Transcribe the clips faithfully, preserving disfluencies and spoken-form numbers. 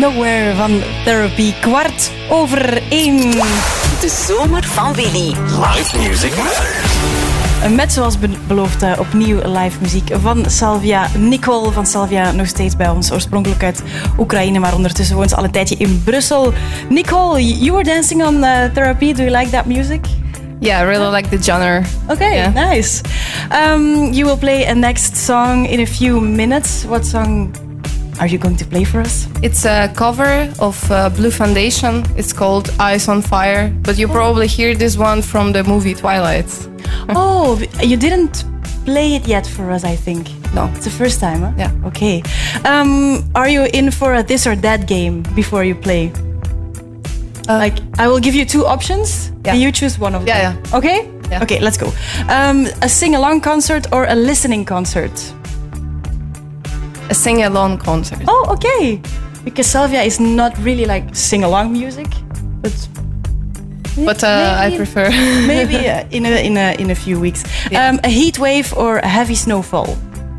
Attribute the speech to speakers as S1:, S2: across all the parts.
S1: Nowhere van Therapy. Kwart over één.
S2: De zomer van Willy.
S3: Live music matters.
S1: Met zoals be- beloofd uh, opnieuw live muziek van Salvia. Nicole van Salvia nog steeds bij ons. Oorspronkelijk uit Oekraïne, maar ondertussen woont ze al een tijdje in Brussel. Nicole, you were dancing on uh, Therapy. Do you like that music?
S4: Yeah, I really like the genre.
S1: Okay,
S4: yeah.
S1: Nice. Um, you will play a next song in a few minutes. What song are you going to play for us?
S4: It's a cover of uh, Blue Foundation. It's called Eyes on Fire, but you probably hear this one from the movie Twilight.
S1: Oh, you didn't play it yet for us, I think.
S4: No.
S1: It's the first time, huh?
S4: Yeah.
S1: Okay. Um, are you in for a this or that game before you play? Uh, like, I will give you two options.
S4: Yeah.
S1: And you choose one of them.
S4: Yeah, yeah.
S1: Okay?
S4: Yeah.
S1: Okay, let's go. Um, a sing-along concert or a listening concert?
S4: A sing-along concert.
S1: Oh, okay. Because Salvia is not really like sing-along music, but
S4: But uh, I
S1: maybe-
S4: prefer.
S1: maybe uh, in a in a in a few weeks.
S4: Yeah.
S1: Um, a heat wave or a heavy snowfall?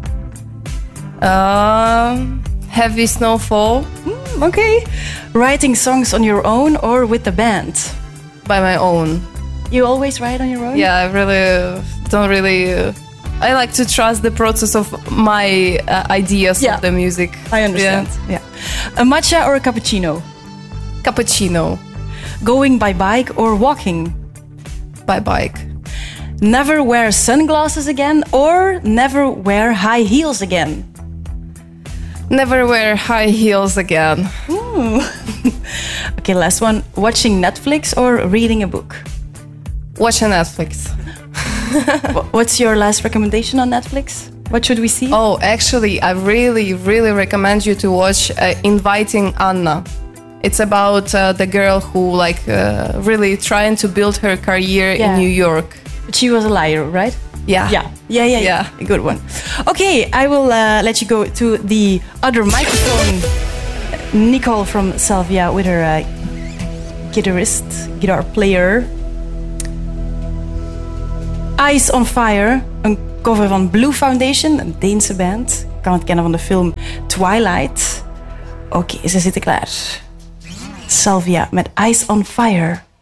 S4: um, heavy snowfall
S1: Mm, okay. Writing songs on your own or with the band?
S4: by my own.
S1: You always write on your own?
S4: Yeah, I really don't really. Uh, I like to trust the process of my uh, ideas
S1: Yeah.
S4: of the music.
S1: I understand. Yeah. A matcha or a cappuccino?
S4: Cappuccino
S1: Going by bike or walking?
S4: by bike.
S1: Never wear sunglasses again or never wear high heels again?
S4: Never wear high heels again.
S1: Ooh. Okay, last one. Watching Netflix or reading a book?
S4: Watching Netflix.
S1: Wh- What's your last recommendation on Netflix? What should we see?
S4: Oh, actually, I really, really recommend you to watch uh, Inviting Anna. It's about uh, the girl who, like, uh, really trying to build her career
S1: Yeah.
S4: in New York.
S1: But she was a liar, right?
S4: Yeah.
S1: Yeah, yeah, yeah, yeah.
S4: Yeah.
S1: A good one. Okay, I will uh, let you go to the other microphone. Nicole from Salvia with her uh, guitarist, guitar player. Eyes on Fire, een cover van Blue Foundation, een Deense band. Ik kan het kennen van de film Twilight. Oké, ze zitten klaar. Salvia met Eyes on Fire.